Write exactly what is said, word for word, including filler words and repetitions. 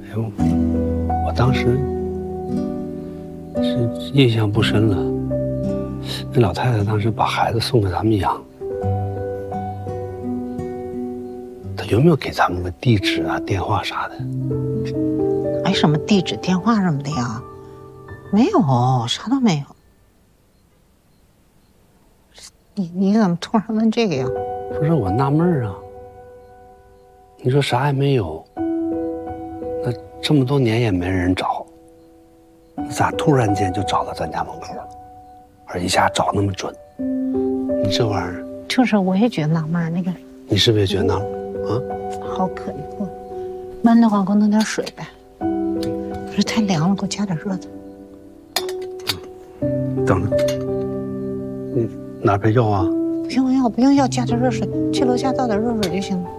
哎呦，我当时是印象不深了。那老太太当时把孩子送给咱们养，她有没有给咱们个地址啊、电话啥的？ 没什么地址、电话什么的呀，没有，啥都没有。你你怎么突然问这个呀？ 不是我纳闷啊。你说啥也没有，那这么多年也没人找，咋突然间就找到咱家门口了？而一下找那么准，你这玩意儿， 就是我也觉得纳闷，那个你是不是也觉得纳闷啊？ 好可疑。闷的话，给我弄点水呗。不是太凉了，给我加点热的。 等着，你拿杯药啊？ 不用药，不用药，加点热水，去楼下倒点热水就行了。